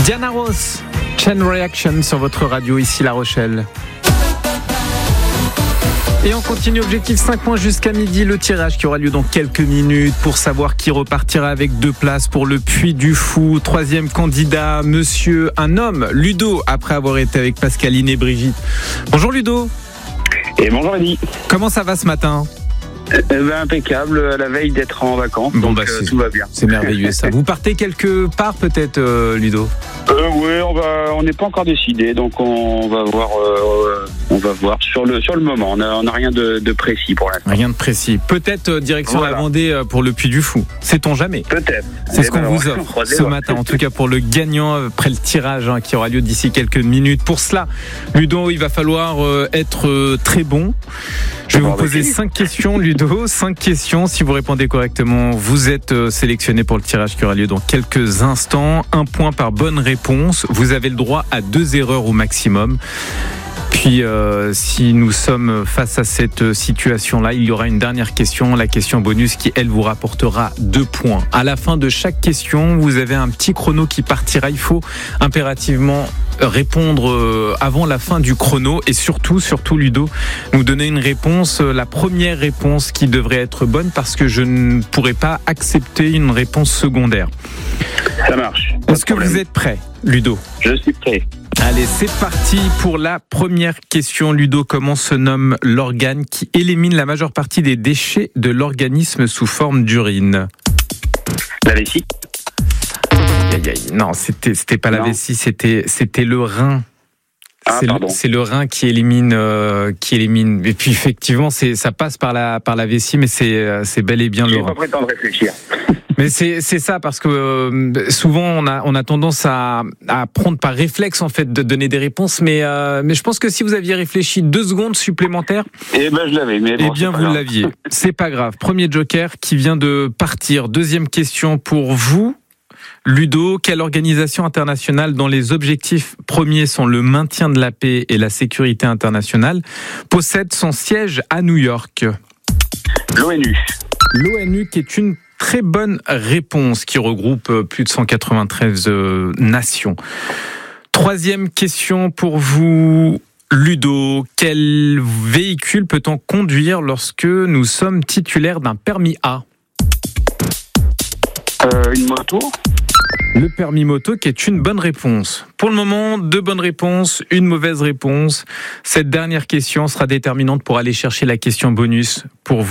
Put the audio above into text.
Diana Ross, Chain Reaction sur votre radio, ici La Rochelle. Et on continue, objectif 5 points jusqu'à midi, le tirage qui aura lieu dans quelques minutes pour savoir qui repartira avec 2 places pour le Puy du Fou. 3e candidat, un homme, Ludo, après avoir été avec Pascaline et Brigitte. Bonjour Ludo. Et bonjour Eddy. Comment ça va ce matin ? Impeccable, à la veille d'être en vacances, donc tout va bien. C'est merveilleux ça. Vous partez quelque part peut-être, Ludo ? Oui, on n'est pas encore décidé, donc on va voir sur le moment. On n'a rien de précis pour l'instant. Rien de précis. Peut-être direction la Vendée pour le Puy du Fou. Sait-on jamais ? Peut-être. C'est ce qu'on vous offre ce matin, en tout cas pour le gagnant après le tirage qui aura lieu d'ici quelques minutes. Pour cela, Ludo, il va falloir être très bon. Je vais vous poser 5 questions, Ludo. 5 questions. Si vous répondez correctement, vous êtes sélectionné pour le tirage qui aura lieu dans quelques instants. 1 point par bonne réponse. Vous avez le droit à 2 erreurs au maximum. Puis, si nous sommes face à cette situation-là, il y aura une dernière question, la question bonus qui, elle, vous rapportera 2 points. À la fin de chaque question, vous avez un petit chrono qui partira. Il faut impérativement répondre avant la fin du chrono et surtout Ludo, nous donner une réponse, la première réponse qui devrait être bonne parce que je ne pourrai pas accepter une réponse secondaire. Ça marche. Est-ce que vous êtes prêt, Ludo ? Je suis prêt. Allez, c'est parti pour la première question. Ludo, comment se nomme l'organe qui élimine la majeure partie des déchets de l'organisme sous forme d'urine ? La vessie. Non, c'était pas la vessie, c'était le rein. C'est le rein qui élimine. Et puis effectivement, ça passe par la vessie, mais c'est bel et bien le rein. Je n'ai pas prétendre réfléchir. Mais c'est ça, parce que souvent on a tendance à prendre par réflexe en fait de donner des réponses, mais je pense que si vous aviez réfléchi 2 secondes supplémentaires, je l'avais. Mais bon, vous l'aviez. C'est pas grave. Premier joker qui vient de partir. 2e question pour vous, Ludo. Quelle organisation internationale dont les objectifs premiers sont le maintien de la paix et la sécurité internationale possède son siège à New York ? L'ONU. L'ONU qui est une très bonne réponse qui regroupe plus de 193 nations. 3e question pour vous, Ludo. Quel véhicule peut-on conduire lorsque nous sommes titulaires d'un permis A ? Une moto. Le permis moto qui est une bonne réponse. Pour le moment, 2 bonnes réponses, 1 mauvaise réponse. Cette dernière question sera déterminante pour aller chercher la question bonus pour vous.